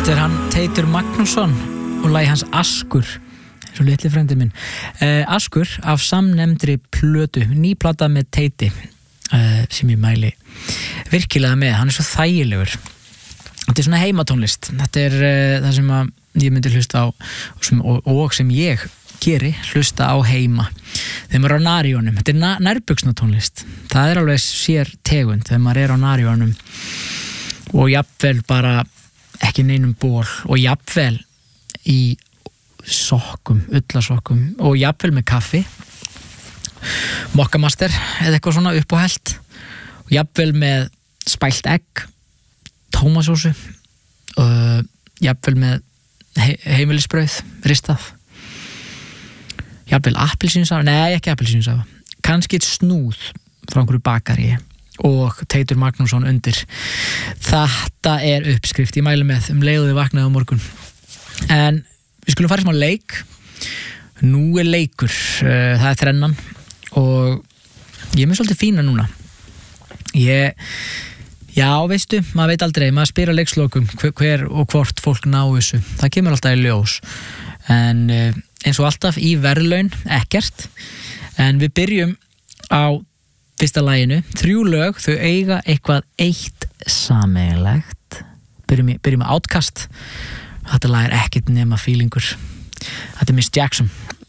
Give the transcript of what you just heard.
Þetta hann Teitur Magnússon og lagi hans Askur, svo litli frendi minn. Askur af samnefndri plötu, ný plata með Teiti, sem ég mæli virkilega með. Hann svo þægilegur. Þetta svona heimatónlist. Þetta það sem að ég myndi hlusta á og sem ég geri, hlusta á heima. Þegar maður á Narionum, þetta nærbuxnatónlist. Það alveg sér tegund þegar maður á Narionum og jafnvel bara ekki neinum ból og jafnvel í sokkum, ullasokkum og jafnvel með kaffi, mokkamaster eða eitthvað svona upp og hellt og jafnvel með spælt egg, tómasósu og jafnvel með heimilisbrauð, ristað, jafnvel appelsínsafa, nei ekki appelsínsafa, kannski eitt snúð frá einhverju bakari og Teitur Magnússon undir. Þetta uppskrift, ég mæli með leið og þið vaknaði á morgun. En við skulum fara smá leik. Nú leikur, það þrennan og ég með svolítið fína núna. Já, veistu, maður veit aldrei, maður spyr á leikslokum hver og hvort fólk ná þessu. Það kemur alltaf í ljós. En eins og alltaf í verðlaun, ekkert. En við byrjum á fyrsta laginu, 3 lög, þau eiga eitthvað eitt sameiginlegt. Byrjum með Outcast. Þetta lag ekkert nema feelingur. Þetta Miss Jackson.